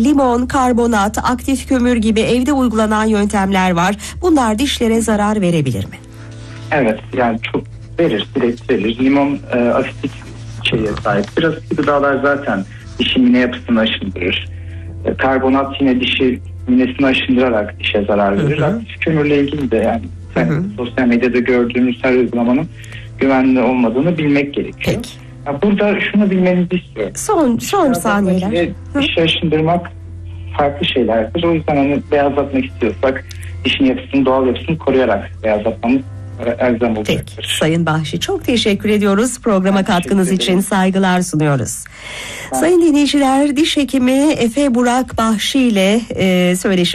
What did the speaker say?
limon, karbonat, aktif kömür gibi evde uygulanan yöntemler var. Bunlar dişlere zarar verebilir mi? Evet, yani çok verir, direkt verir. Limon asitik şeye sahip. Biraz gıdalar zaten dişin mine yapısını aşındırır. Karbonat yine dişi minesini aşındırarak dişe zarar verir. Aktif kömürle ilgili de yani sosyal medyada gördüğümüz her uygulamanın güvenli olmadığını bilmek gerekiyor. Peki. Burada şunu bilmenizi istiyorum. Son saniyeler. Dişi aşındırmak farklı şeylerdir. O yüzden onu beyazlatmak istiyorsak dişin yapısını, doğal yapısını koruyarak beyazlatmamız elzem olacaktır. Peki Sayın Bahşi, çok teşekkür ediyoruz. Programa katkınız için saygılar sunuyoruz. Sayın dinleyiciler, diş hekimi Efe Burak Bahşi ile söyleşi